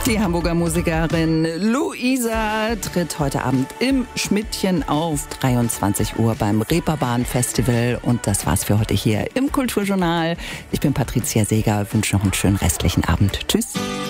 Die Hamburger Musikerin Luisa tritt heute Abend im Schmidtchen auf 23 Uhr beim Reeperbahn Festival. Und das war's für heute hier im Kulturjournal. Ich bin Patricia Seeger, wünsche noch einen schönen restlichen Abend. Tschüss.